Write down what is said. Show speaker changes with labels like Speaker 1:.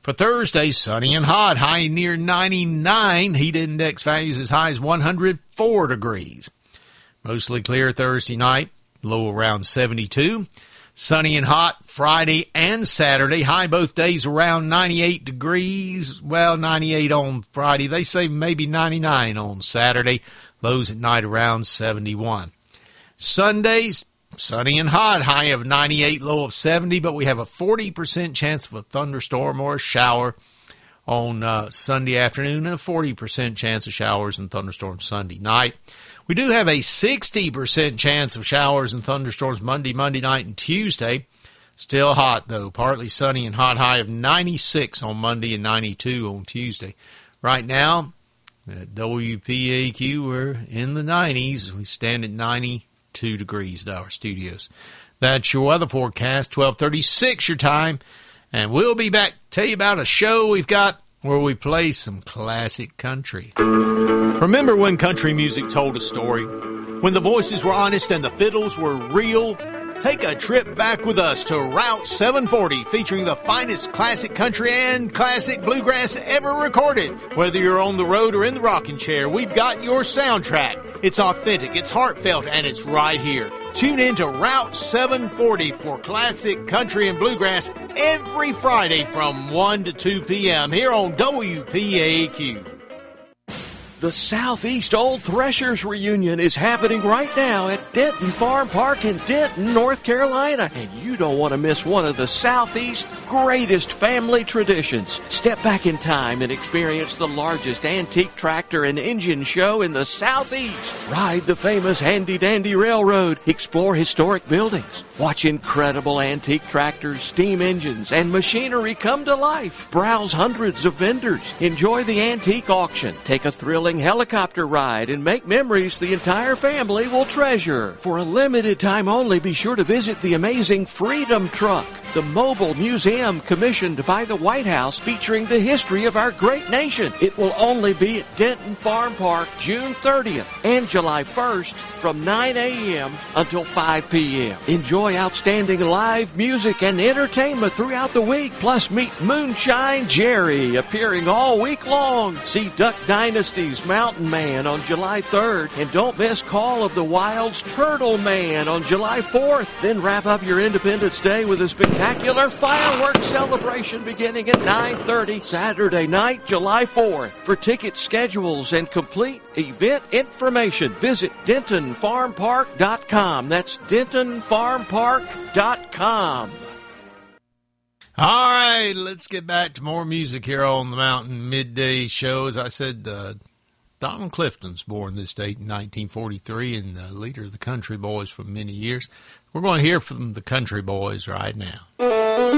Speaker 1: For Thursday, sunny and hot, high near 99. Heat index values as high as 104 degrees. Mostly clear Thursday night, low around 72. Sunny and hot Friday and Saturday, high both days around 98 degrees. Well, 98 on Friday. They say maybe 99 on Saturday. Lows at night around 71. Sundays, sunny and hot, high of 98, low of 70, but we have a 40% chance of a thunderstorm or a shower on Sunday afternoon and a 40% chance of showers and thunderstorms Sunday night. We do have a 60% chance of showers and thunderstorms Monday night, and Tuesday. Still hot, though. Partly sunny and hot, high of 96 on Monday and 92 on Tuesday. Right now, at WPAQ, we're in the 90s. We stand at 92 degrees at our studios. That's your weather forecast, 12:36 your time. And we'll be back to tell you about a show we've got where we play some classic country. Remember when country music told a story? When the voices were honest and the fiddles were real? Take a trip back with us to Route 740, featuring the finest classic country and classic bluegrass ever recorded. Whether you're on the road or in the rocking chair, we've got your soundtrack. It's authentic, it's heartfelt, and it's right here. Tune in to Route 740 for classic country and bluegrass every Friday from 1 to 2 p.m. here on WPAQ.
Speaker 2: The Southeast Old Threshers Reunion is happening right now at Denton Farm Park in Denton, North Carolina. And you don't want to miss one of the Southeast's greatest family traditions. Step back in time and experience the largest antique tractor and engine show in the Southeast. Ride the famous Handy Dandy Railroad. Explore historic buildings. Watch incredible antique tractors, steam engines, and machinery come to life. Browse hundreds of vendors. Enjoy the antique auction. Take a thrilling helicopter ride and make memories the entire family will treasure. For a limited time only, be sure to visit the amazing Freedom Truck, the mobile museum commissioned by the White House featuring the history of our great nation. It will only be at Denton Farm Park June 30th and July 1st from 9 a.m. until 5 p.m. Enjoy outstanding live music and entertainment throughout the week. Plus, meet Moonshine Jerry, appearing all week long. See Duck Dynasty's Mountain Man on July 3rd. And don't miss Call of the Wild's Turtle Man on July 4th. Then wrap up your Independence Day with a spectacular fireworks celebration beginning at 9:30 Saturday night, July 4th. For ticket schedules and complete event information, visit DentonFarmPark.com. That's DentonFarmPark.com.
Speaker 1: All right, let's get back to more music here on the Mountain Midday Show. As I said, Donald Clifton's born this date in 1943 and the leader of the Country Boys for many years. We're going to hear from the Country Boys right now.